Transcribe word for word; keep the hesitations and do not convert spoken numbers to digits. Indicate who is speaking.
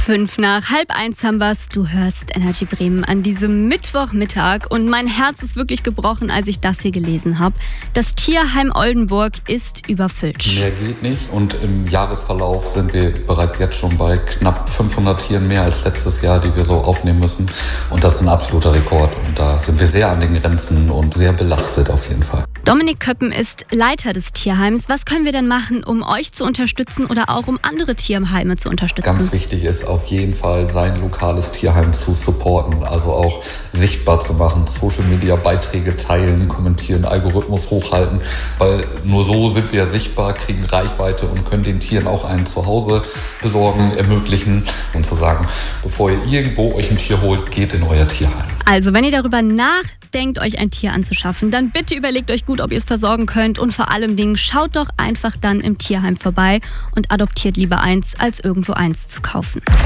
Speaker 1: Fünf nach halb eins haben wir's. Du hörst Energy Bremen an diesem Mittwochmittag und mein Herz ist wirklich gebrochen, als ich das hier gelesen habe. Das Tierheim Oldenburg ist überfüllt.
Speaker 2: Mehr geht nicht und im Jahresverlauf sind wir bereits jetzt schon bei knapp fünfhundert Tieren mehr als letztes Jahr, die wir so aufnehmen müssen. Und das ist ein absoluter Rekord und da sind wir sehr an den Grenzen und sehr belastet auf jeden Fall.
Speaker 1: Dominik Köppen ist Leiter des Tierheims. Was können wir denn machen, um euch zu unterstützen oder auch um andere Tierheime zu unterstützen?
Speaker 2: Ganz wichtig ist auf jeden Fall, sein lokales Tierheim zu supporten, also auch sichtbar zu machen, Social-Media-Beiträge teilen, kommentieren, Algorithmus hochhalten, weil nur so sind wir sichtbar, kriegen Reichweite und können den Tieren auch ein Zuhause besorgen, ermöglichen und zu sagen, bevor ihr irgendwo euch ein Tier holt, geht in euer Tierheim.
Speaker 1: Also, wenn ihr darüber nachdenkt, euch ein Tier anzuschaffen, dann bitte überlegt euch gut, ob ihr es versorgen könnt und vor allem Dingen schaut doch einfach dann im Tierheim vorbei und adoptiert lieber eins, als irgendwo eins zu kaufen.